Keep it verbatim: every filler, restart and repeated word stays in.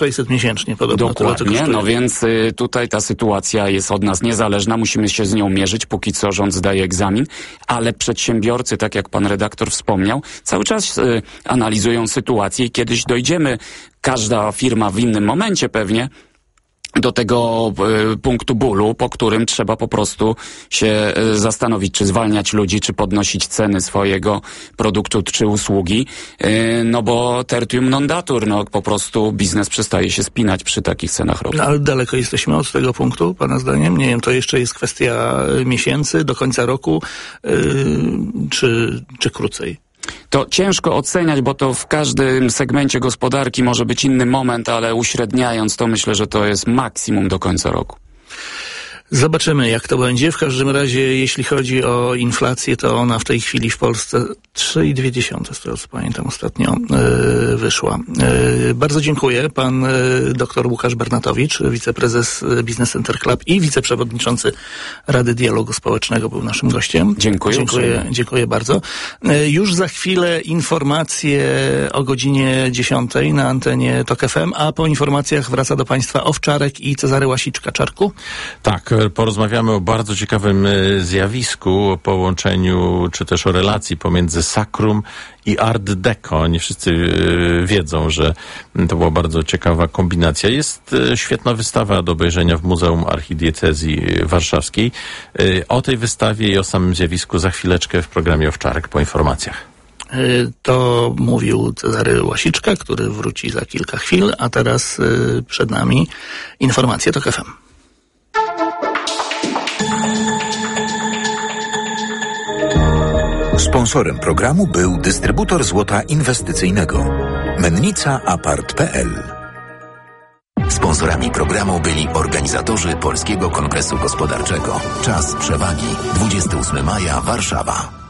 sześćset miesięcznie podobno. Dokładnie, no więc y, tutaj ta sytuacja jest od nas niezależna, musimy się z nią mierzyć, póki co rząd zdaje egzamin, ale przedsiębiorcy, tak jak pan redaktor wspomniał, cały czas y, analizują sytuację i kiedyś dojdziemy, każda firma w innym momencie pewnie, do tego y, punktu bólu, po którym trzeba po prostu się y, zastanowić, czy zwalniać ludzi, czy podnosić ceny swojego produktu, czy usługi, y, no bo tertium non datur, no po prostu biznes przestaje się spinać przy takich cenach ropy. No, ale daleko jesteśmy od tego punktu, pana zdaniem? Nie wiem, to jeszcze jest kwestia miesięcy, do końca roku, yy, czy, czy krócej? To ciężko oceniać, bo to w każdym segmencie gospodarki może być inny moment, ale uśredniając to myślę, że to jest maksimum do końca roku. Zobaczymy, jak to będzie. W każdym razie, jeśli chodzi o inflację, to ona w tej chwili w Polsce trzy i dwie dziesiąte, z tego co pamiętam ostatnio, yy, wyszła. Yy, bardzo dziękuję. Pan yy, dr Łukasz Bernatowicz, wiceprezes Business Center Club i wiceprzewodniczący Rady Dialogu Społecznego był naszym gościem. Dziękuję. Dziękuję, dziękuję bardzo. Yy, już za chwilę informacje o godzinie dziesiątej na antenie Tok F M, a po informacjach wraca do Państwa Owczarek i Cezary Łasiczka. Czarku? Tak, porozmawiamy o bardzo ciekawym zjawisku, o połączeniu, czy też o relacji pomiędzy sakrum i art deco. Nie wszyscy wiedzą, że to była bardzo ciekawa kombinacja. Jest świetna wystawa do obejrzenia w Muzeum Archidiecezji Warszawskiej. O tej wystawie i o samym zjawisku za chwileczkę w programie Owczarek po informacjach. To mówił Cezary Łasiczka, który wróci za kilka chwil, a teraz przed nami informacje Tok F M. Sponsorem programu był dystrybutor złota inwestycyjnego Mennica Apart kropka p l. Sponsorami programu byli organizatorzy Polskiego Kongresu Gospodarczego. Czas przewagi. dwudziestego ósmego maja, Warszawa.